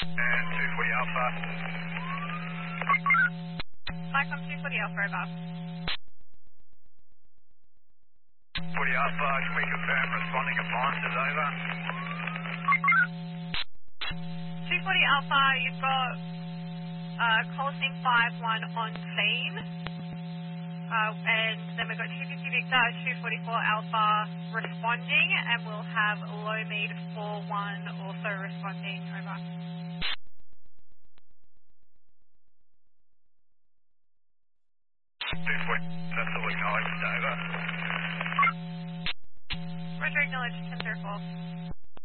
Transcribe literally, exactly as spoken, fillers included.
And two forty Alpha. Cyclone two forty Alpha, over. forty Alpha, can we confirm responding appliances, over? two forty Alpha, you've got uh, call team five one on scene. Uh, and then we've got two fifty Victor, two forty-four Alpha responding, and we'll have low mead four one also responding, over. two forty, vessel acknowledged, over. Roger, acknowledged, ten zero four.